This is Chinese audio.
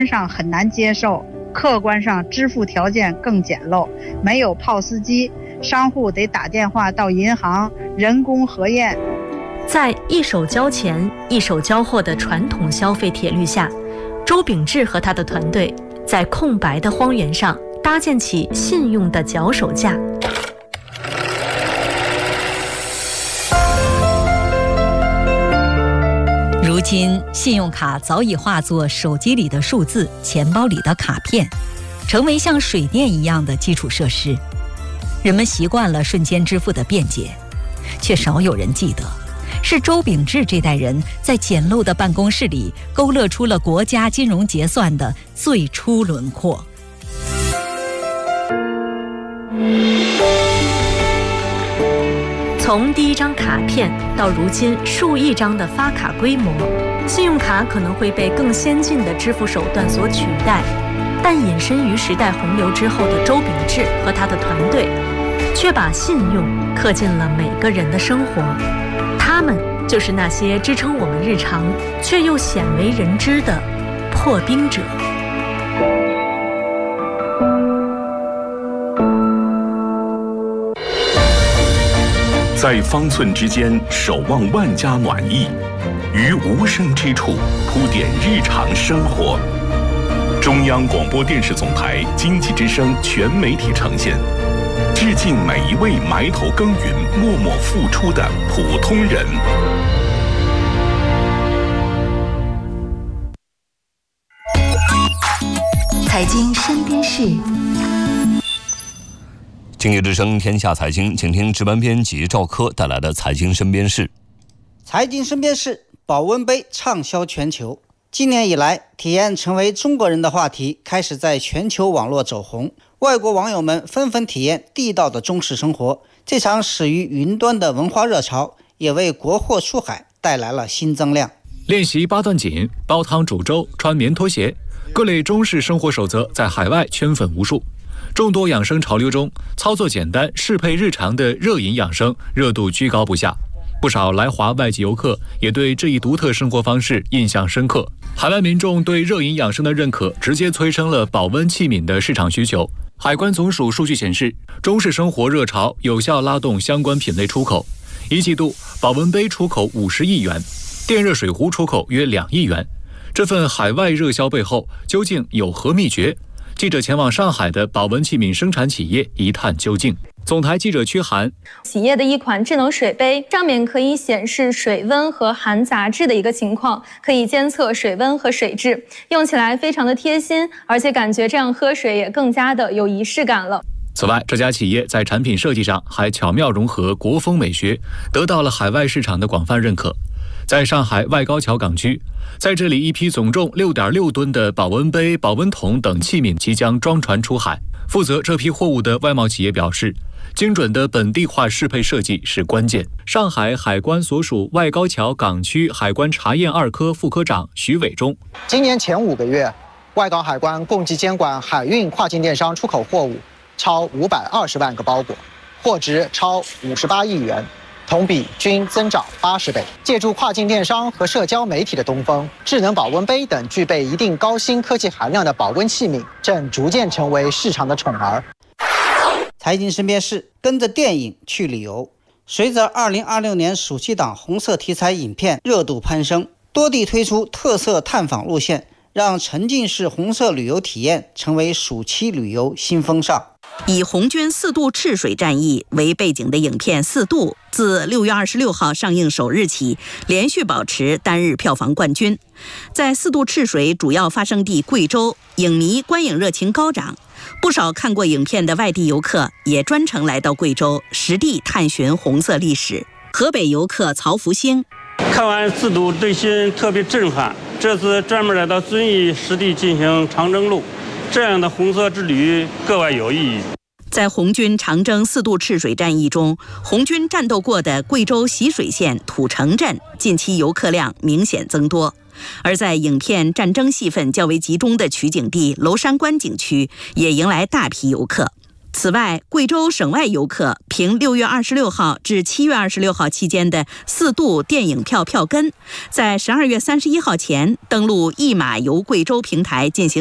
上很难接受，客观上支付条件更简陋，没有POS机，商户得打电话到银行人工核验。 在一手交钱一手交货的传统消费铁律下，周秉志和他的团队在空白的荒原上搭建起信用的脚手架。 如今，信用卡早已化作手机里的数字、钱包里的卡片，成为像水电一样的基础设施。人们习惯了瞬间支付的便捷，却少有人记得，是周秉志这代人在简陋的办公室里勾勒出了国家金融结算的最初轮廓。 从第一张卡片到如今数亿张的发卡规模，信用卡可能会被更先进的支付手段所取代，但隐身于时代洪流之后的周秉志和他的团队，却把信用刻进了每个人的生活。他们就是那些支撑我们日常却又鲜为人知的破冰者。 在方寸之间守望万家暖意，于无声之处铺点日常生活。中央广播电视总台经济之声全媒体呈现，致敬每一位埋头耕耘、默默付出的普通人。 财经身边事。 经济之声天下财经，请听值班编辑赵科带来的财经身边事。 财经身边事，保温杯畅销全球。今年以来，体验成为中国人的话题开始在全球网络走红，外国网友们纷纷体验地道的中式生活。这场始于云端的文化热潮，也为国货出海带来了新增量。 练习八段锦、煲汤煮粥、穿棉拖鞋，各类中式生活守则在海外圈粉无数。众多养生潮流中，操作简单、适配日常的热饮养生热度居高不下。不少来华外籍游客也对这一独特生活方式印象深刻。海外民众对热饮养生的认可，直接催生了保温器皿的市场需求。海关总署数据显示，中式生活热潮有效拉动相关品类出口。一季度，保温杯出口50亿元，电热水壶出口约2亿元。这份海外热销背后究竟有何秘诀？记者前往上海的保温器皿生产企业一探究竟。总台记者屈涵， 企业的一款智能水杯，上面可以显示水温和含杂质的一个情况，可以监测水温和水质，用起来非常的贴心，而且感觉这样喝水也更加的有仪式感了。 此外，这家企业在产品设计上还巧妙融合国风美学，得到了海外市场的广泛认可。在上海外高桥港区，在这里一批总重6.6吨的保温杯、保温桶等器皿即将装船出海。负责这批货物的外贸企业表示，精准的本地化适配设计是关键。上海海关所属外高桥港区海关查验2科副科长徐伟忠， 今年前5个月，外港海关共计监管海运跨境电商出口货物超520万个包裹，货值超58亿元，同比均增长80倍。借助跨境电商和社交媒体的东风，智能保温杯等具备一定高新科技含量的保温器皿正逐渐成为市场的宠儿。 财经身边事，跟着电影去旅游。随着2026年暑期档红色题材影片热度攀升，多地推出特色探访路线，让沉浸式红色旅游体验成为暑期旅游新风尚。 以红军4渡赤水战役为背景的影片《4渡》自6月26号上映首日起，连续保持单日票房冠军。在4渡赤水主要发生地贵州，影迷观影热情高涨，不少看过影片的外地游客也专程来到贵州实地探寻红色历史。河北游客曹福兴， 看完4渡内心特别震撼，这次专门来到遵义实地进行长征路，这样的红色之旅格外有意义。 在红军长征4渡赤水战役中，红军战斗过的贵州习水县土城镇近期游客量明显增多，而在影片战争戏份较为集中的取景地娄山关景区也迎来大批游客。 此外，贵州省外游客凭6月26号至7月26号期间的4度电影票票根，在12月31号前登录一马游贵州平台进行